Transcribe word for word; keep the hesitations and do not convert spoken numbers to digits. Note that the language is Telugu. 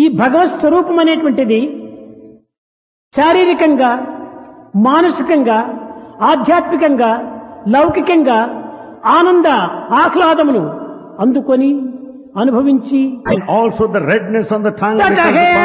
భగవత్ స్వరూపం అనేటువంటిది శారీరకంగా, మానసికంగా, ఆధ్యాత్మికంగా, లౌకికంగా ఆనంద ఆహ్లాదమును అందుకొని అనుభవించి And also the redness on the tongue తతహే becomes